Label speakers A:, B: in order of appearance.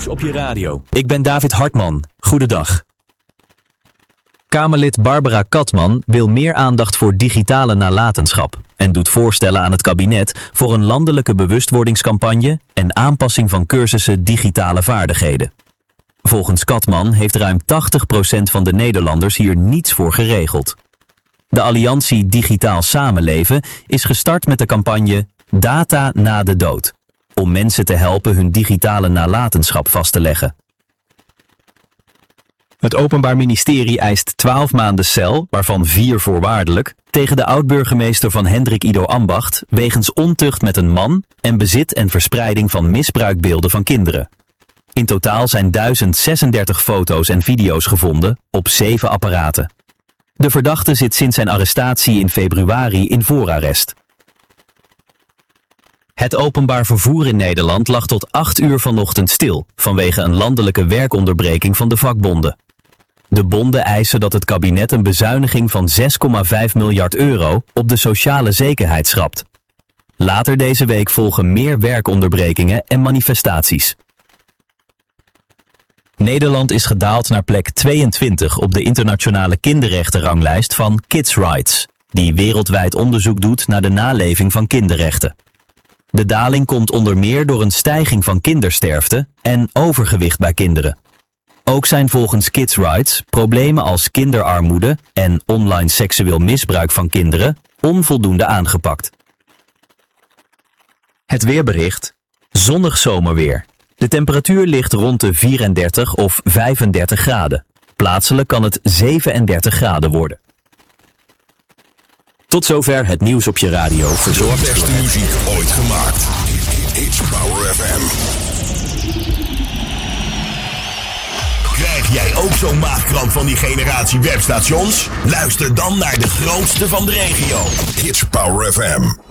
A: nieuws op je radio. Ik ben David Hartman. Goedendag.
B: Kamerlid Barbara Katman wil meer aandacht voor digitale nalatenschap en doet voorstellen aan het kabinet voor een landelijke bewustwordingscampagne en aanpassing van cursussen digitale vaardigheden. Volgens Katman heeft ruim 80% van de Nederlanders hier niets voor geregeld. De alliantie Digitaal Samenleven is gestart met de campagne Data na de dood, om mensen te helpen hun digitale nalatenschap vast te leggen. Het Openbaar Ministerie eist 12 maanden cel, waarvan 4 voorwaardelijk, tegen de oud-burgemeester van Hendrik Ido Ambacht wegens ontucht met een man en bezit en verspreiding van misbruikbeelden van kinderen. In totaal zijn 1036 foto's en video's gevonden op 7 apparaten. De verdachte zit sinds zijn arrestatie in februari in voorarrest. Het openbaar vervoer in Nederland lag tot 8 uur vanochtend stil vanwege een landelijke werkonderbreking van de vakbonden. De bonden eisen dat het kabinet een bezuiniging van 6,5 miljard euro op de sociale zekerheid schrapt. Later deze week volgen meer werkonderbrekingen en manifestaties. Nederland is gedaald naar plek 22 op de internationale kinderrechtenranglijst van Kids Rights, die wereldwijd onderzoek doet naar de naleving van kinderrechten. De daling komt onder meer door een stijging van kindersterfte en overgewicht bij kinderen. Ook zijn volgens Kids Rights problemen als kinderarmoede en online seksueel misbruik van kinderen onvoldoende aangepakt. Het weerbericht. Zonnig zomerweer. De temperatuur ligt rond de 34 of 35 graden. Plaatselijk kan het 37 graden worden.
A: Tot zover het nieuws op je radio. Verzorgd
C: de beste muziek ooit gemaakt. It's Power FM. Krijg jij ook zo'n maagkramp van die generatie webstations? Luister dan naar de grootste van de regio. It's Power FM.